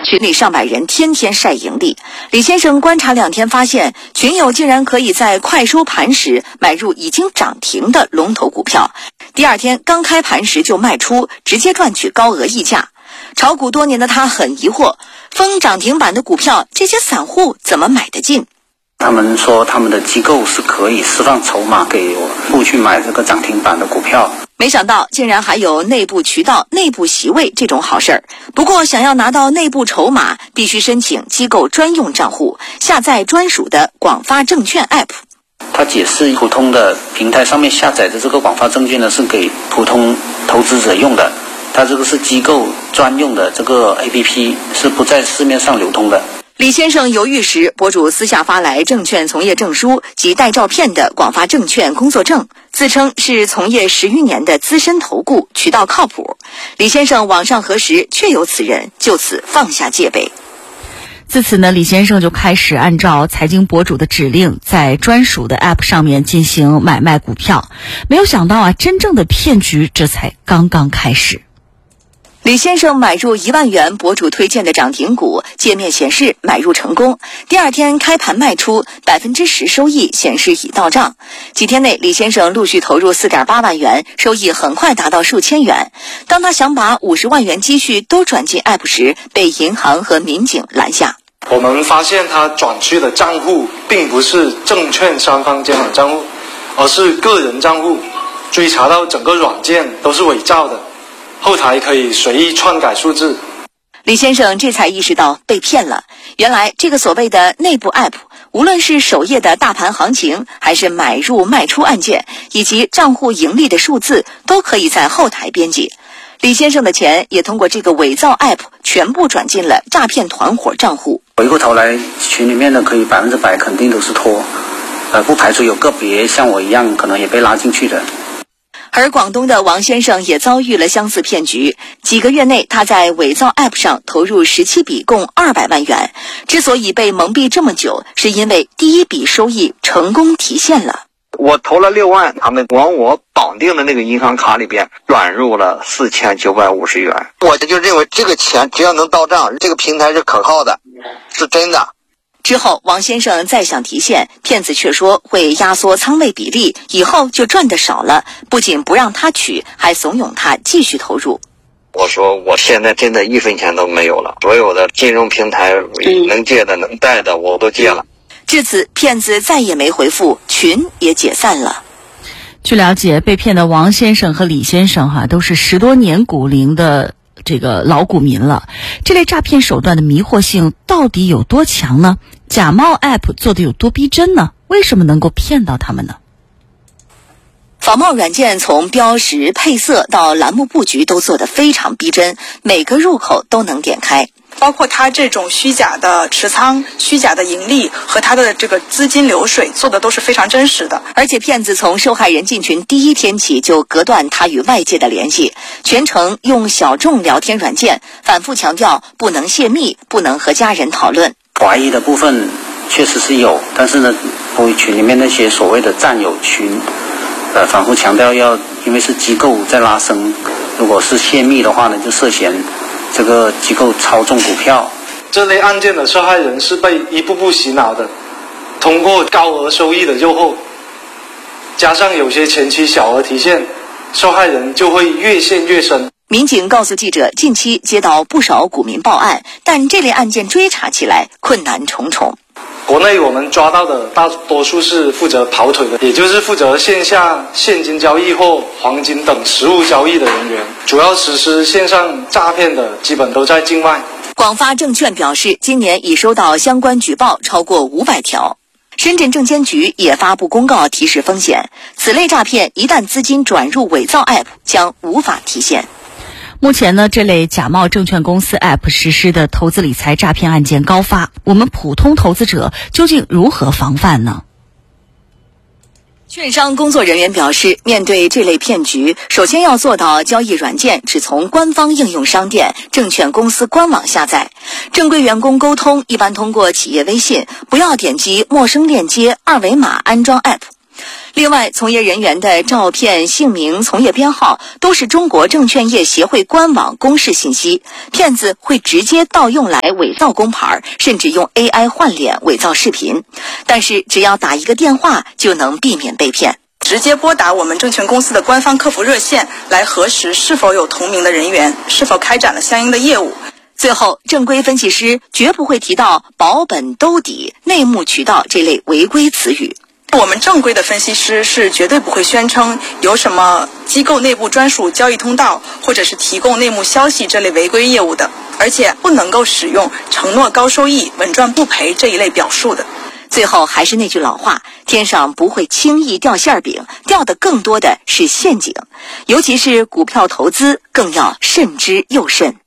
群里上百人天天晒盈利。李先生观察2天发现，群友竟然可以在快收盘时买入已经涨停的龙头股票，第2天刚开盘时就卖出，直接赚取高额溢价。炒股多年的他很疑惑，封涨停板的股票，这些散户怎么买得进？ 他们说他们的机构是可以释放筹码给户去买这个涨停板的股票， 没想到竟然还有内部渠道、内部席位这种好事儿。不过想要拿到内部筹码，必须申请机构专用账户，下载专属的广发证券 App。 他解释，普通的平台上面下载的这个广发证券呢，是给普通投资者用的，他这个是机构专用的这个 APP， 是不在市面上流通的。 李先生犹豫时，博主私下发来证券从业证书及带照片的广发证券工作证，自称是从业10余年的资深投顾，渠道靠谱。李先生网上核实确有此人，就此放下戒备。 自此呢，李先生就开始按照财经博主的指令，在专属的 App 上面进行买卖股票。没有想到真正的骗局这才刚刚开始。 李先生买入1万元博主推荐的涨停股，界面显示买入成功。第2天开盘卖出，10%收益显示已到账。几天内，李先生陆续投入4.8万元，收益很快达到数千元。当他想把50万元积蓄都转进 App 时，被银行和民警拦下。 我们发现他转去的账户并不是证券商方监管账户，而是个人账户。追查到整个软件都是伪造的，后台可以随意篡改数字。 李先生这才意识到被骗了。原来这个所谓的内部 App， 无论是首页的大盘行情，还是买入卖出按键，以及账户盈利的数字，都可以在后台编辑。李先生的钱也通过这个伪造 App 全部转进了诈骗团伙账户。 回过头来，群里面的可以100%肯定都是托，不排除有个别像我一样可能也被拉进去的。 而广东的王先生也遭遇了相似骗局，几个月内他在伪造 App 上投入17笔共200万元。之所以被蒙蔽这么久，是因为第一笔收益成功提现了。 我投了6万，他们往我绑定的那个银行卡里边转入了4950元。我就认为这个钱只要能到账，这个平台是可靠的，是真的。 之后王先生再想提现，骗子却说会压缩仓位比例，以后就赚得少了，不仅不让他取，还怂恿他继续投入。 我说我现在真的1分钱都没有了，所有的金融平台能借的能贷的我都借了。 至此骗子再也没回复，群也解散了。 据了解，被骗的王先生和李先生都是10多年股龄的这个老股民了。这类诈骗手段的迷惑性到底有多强呢？假冒 App 做的有多逼真呢？为什么能够骗到他们呢？ 仿冒软件从标识、配色到栏目布局都做得非常逼真，每个入口都能点开。 包括他这种虚假的持仓、虚假的盈利和他的这个资金流水做的都是非常真实的。 而且骗子从受害人进群第1天起就隔断他与外界的联系，全程用小众聊天软件，反复强调不能泄密，不能和家人讨论。 怀疑的部分确实是有，但是呢，群里面那些所谓的战友群，反复强调因为是机构在拉升，如果是泄密的话呢，就涉嫌这个机构操纵股票。 这类案件的受害人是被一步步洗脑的，通过高额收益的诱惑，加上有些前期小额提现，受害人就会越陷越深。 民警告诉记者，近期接到不少股民报案，但这类案件追查起来困难重重。 国内我们抓到的大多数是负责跑腿的，也就是负责线下现金交易或黄金等实物交易的人员，主要实施线上诈骗的基本都在境外。 广发证券表示，今年已收到相关举报超过500条。深圳证监局也发布公告提示风险，此类诈骗一旦资金转入伪造 App， 将无法提现。 目前呢，这类假冒证券公司 App 实施的投资理财诈骗案件高发，我们普通投资者究竟如何防范呢？ 券商工作人员表示，面对这类骗局，首先要做到交易软件只从官方应用商店、证券公司官网下载。正规员工沟通一般通过企业微信，不要点击陌生链接、二维码安装 App。 另外，从业人员的照片、姓名、从业编号都是中国证券业协会官网公示信息，骗子会直接盗用来伪造工牌，甚至用 AI 换脸伪造视频。但是只要打一个电话就能避免被骗。 直接拨打我们证券公司的官方客服热线来核实是否有同名的人员，是否开展了相应的业务。 最后，正规分析师绝不会提到保本兜底、内幕渠道这类违规词语。 我们正规的分析师是绝对不会宣称有什么机构内部专属交易通道，或者是提供内幕消息这类违规业务的，而且不能够使用承诺高收益、稳赚不赔这一类表述的。 最后还是那句老话，天上不会轻易掉馅饼，掉的更多的是陷阱，尤其是股票投资更要慎之又慎。